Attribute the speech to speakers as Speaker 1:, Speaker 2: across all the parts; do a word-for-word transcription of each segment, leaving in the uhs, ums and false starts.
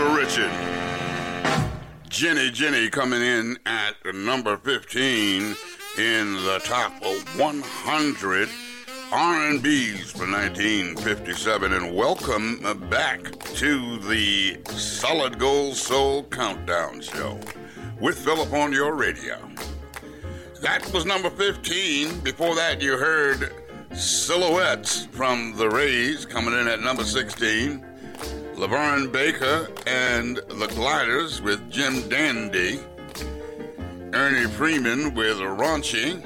Speaker 1: Little Richard. Jenny Jenny coming in at number fifteen in the top one hundred R and B's for nineteen fifty-seven. And welcome back to the Solid Gold Soul Countdown Show with Philip on your radio. That was number fifteen. Before that, you heard Silhouettes from the Rays coming in at number sixteen. Laverne Baker and the Gliders with Jim Dandy. Ernie Freeman with Raunchy.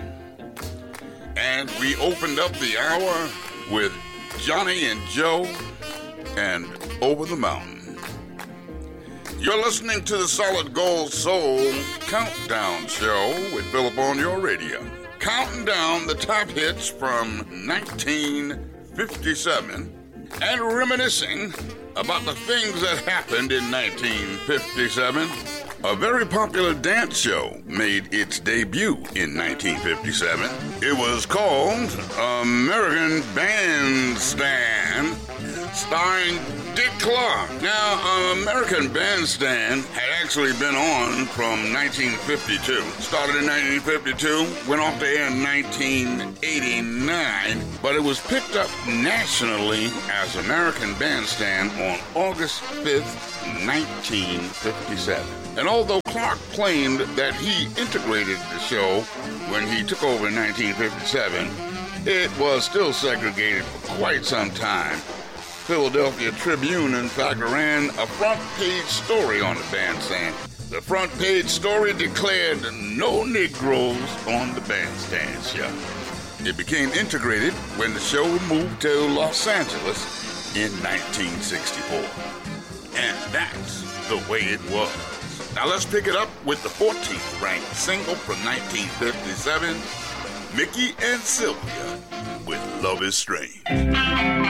Speaker 1: And we opened up the hour with Johnny and Joe and Over the Mountain. You're listening to the Solid Gold Soul Countdown Show with Philip on your radio. Counting down the top hits from nineteen fifty-seven and reminiscing about the things that happened in nineteen fifty-seven. A very popular dance show made its debut in nineteen fifty-seven. It was called American Bandstand, starring Dick Clark. Now, American Bandstand had actually been on from nineteen fifty-two. Started in nineteen fifty-two, went off the air in nineteen eighty-nine, but it was picked up nationally as American Bandstand on August fifth, nineteen fifty-seven. And although Clark claimed that he integrated the show when he took over in nineteen fifty-seven, it was still segregated for quite some time. Philadelphia Tribune, in fact, ran a front-page story on the bandstand. The front-page story declared no Negroes on the bandstand show. It became integrated when the show moved to Los Angeles in nineteen sixty-four. And that's the way it was. Now let's pick it up with the fourteenth ranked single from nineteen fifty-seven, Mickey and Sylvia with Love is Strange.